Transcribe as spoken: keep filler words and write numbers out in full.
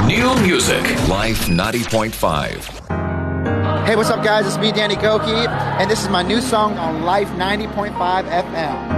New music. Life ninety point five. Hey, what's up, guys? It's me, Danny Gokey, and this is my new song on Life ninety point five F M.